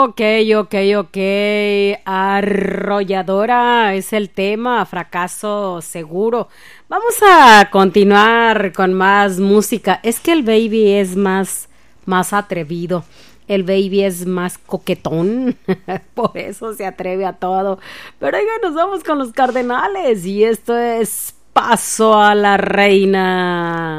Ok, ok. Arrolladora es el tema, fracaso seguro. Vamos a continuar con más música. Es que el baby es más atrevido. El baby es más coquetón. Por eso se atreve a todo. Pero oiga, nos vamos con los Cardenales. Y esto es Paso a la Reina.